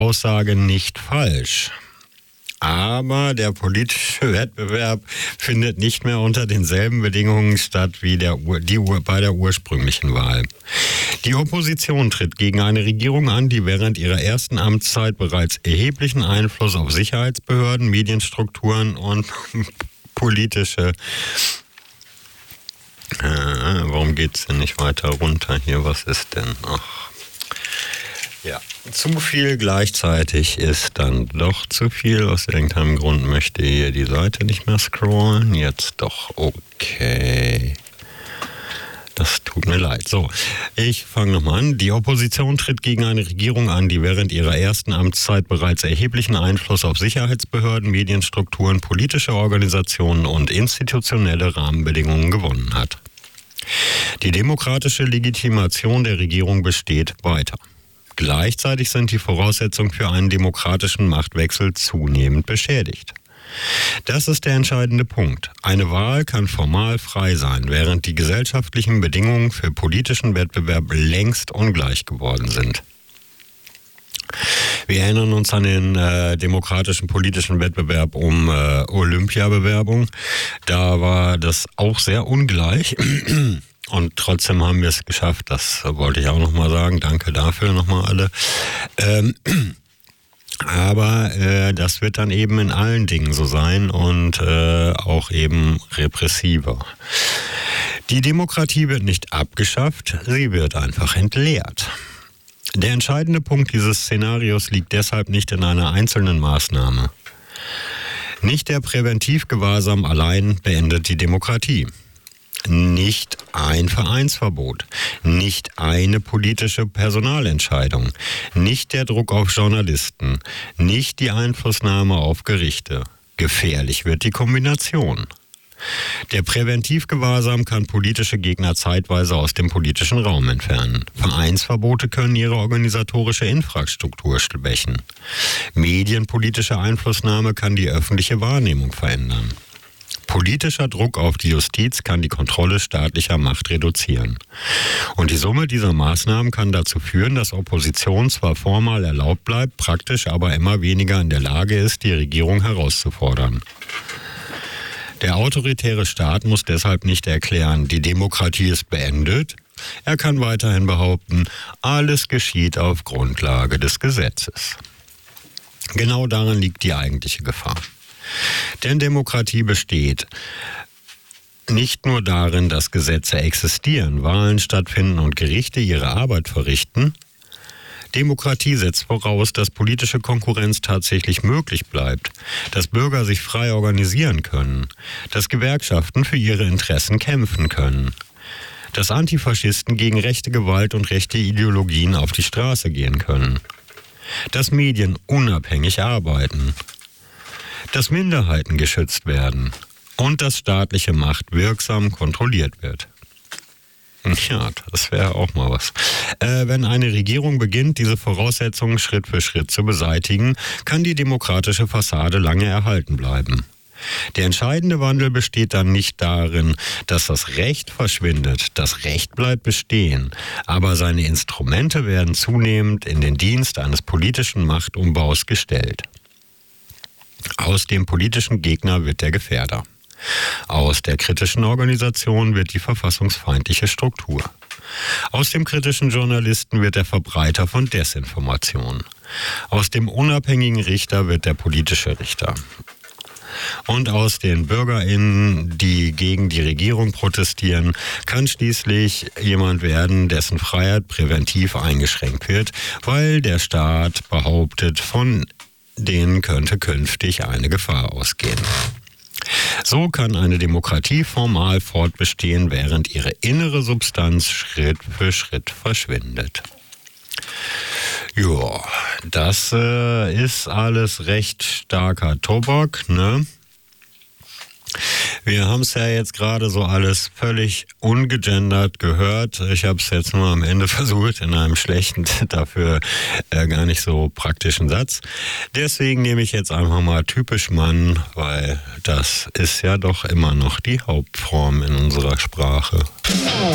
Aussage nicht falsch. Aber der politische Wettbewerb findet nicht mehr unter denselben Bedingungen statt wie bei der ursprünglichen Wahl. Die Opposition tritt gegen eine Regierung an, die während ihrer ersten Amtszeit bereits erheblichen Einfluss auf Sicherheitsbehörden, Medienstrukturen und politische... warum geht's denn nicht weiter runter hier? Was ist denn? Ach. Ja, zu viel gleichzeitig ist dann doch zu viel. Aus irgendeinem Grund möchte hier die Seite nicht mehr scrollen. Jetzt doch, okay. Das tut mir leid. So, ich fange nochmal an. Die Opposition tritt gegen eine Regierung an, die während ihrer ersten Amtszeit bereits erheblichen Einfluss auf Sicherheitsbehörden, Medienstrukturen, politische Organisationen und institutionelle Rahmenbedingungen gewonnen hat. Die demokratische Legitimation der Regierung besteht weiter. Gleichzeitig sind die Voraussetzungen für einen demokratischen Machtwechsel zunehmend beschädigt. Das ist der entscheidende Punkt. Eine Wahl kann formal frei sein, während die gesellschaftlichen Bedingungen für politischen Wettbewerb längst ungleich geworden sind. Wir erinnern uns an den demokratischen politischen Wettbewerb um Olympiabewerbung. Da war das auch sehr ungleich. Und trotzdem haben wir es geschafft, das wollte ich auch nochmal sagen. Danke dafür nochmal alle. Aber das wird dann eben in allen Dingen so sein und auch eben repressiver. Die Demokratie wird nicht abgeschafft, sie wird einfach entleert. Der entscheidende Punkt dieses Szenarios liegt deshalb nicht in einer einzelnen Maßnahme. Nicht der Präventivgewahrsam allein beendet die Demokratie. Nicht ein Vereinsverbot, nicht eine politische Personalentscheidung, nicht der Druck auf Journalisten, nicht die Einflussnahme auf Gerichte. Gefährlich wird die Kombination. Der Präventivgewahrsam kann politische Gegner zeitweise aus dem politischen Raum entfernen. Vereinsverbote können ihre organisatorische Infrastruktur schwächen. Medienpolitische Einflussnahme kann die öffentliche Wahrnehmung verändern. Politischer Druck auf die Justiz kann die Kontrolle staatlicher Macht reduzieren. Und die Summe dieser Maßnahmen kann dazu führen, dass Opposition zwar formal erlaubt bleibt, praktisch aber immer weniger in der Lage ist, die Regierung herauszufordern. Der autoritäre Staat muss deshalb nicht erklären, die Demokratie ist beendet. Er kann weiterhin behaupten, alles geschieht auf Grundlage des Gesetzes. Genau darin liegt die eigentliche Gefahr. Denn Demokratie besteht nicht nur darin, dass Gesetze existieren, Wahlen stattfinden und Gerichte ihre Arbeit verrichten. Demokratie setzt voraus, dass politische Konkurrenz tatsächlich möglich bleibt, dass Bürger sich frei organisieren können, dass Gewerkschaften für ihre Interessen kämpfen können, dass Antifaschisten gegen rechte Gewalt und rechte Ideologien auf die Straße gehen können, dass Medien unabhängig arbeiten, dass Minderheiten geschützt werden und dass staatliche Macht wirksam kontrolliert wird. Ja, das wäre auch mal was. Wenn eine Regierung beginnt, diese Voraussetzungen Schritt für Schritt zu beseitigen, kann die demokratische Fassade lange erhalten bleiben. Der entscheidende Wandel besteht dann nicht darin, dass das Recht verschwindet. Das Recht bleibt bestehen, aber seine Instrumente werden zunehmend in den Dienst eines politischen Machtumbaus gestellt. Aus dem politischen Gegner wird der Gefährder. Aus der kritischen Organisation wird die verfassungsfeindliche Struktur. Aus dem kritischen Journalisten wird der Verbreiter von Desinformation. Aus dem unabhängigen Richter wird der politische Richter. Und aus den BürgerInnen, die gegen die Regierung protestieren, kann schließlich jemand werden, dessen Freiheit präventiv eingeschränkt wird, weil der Staat behauptet, von denen könnte künftig eine Gefahr ausgehen. So kann eine Demokratie formal fortbestehen, während ihre innere Substanz Schritt für Schritt verschwindet. Ja, das ist alles recht starker Tobak, ne? Wir haben es ja jetzt gerade so alles völlig ungegendert gehört. Ich habe es jetzt nur am Ende versucht in einem schlechten, dafür gar nicht so praktischen Satz. Deswegen nehme ich jetzt einfach mal typisch Mann, weil das ist ja doch immer noch die Hauptform in unserer Sprache.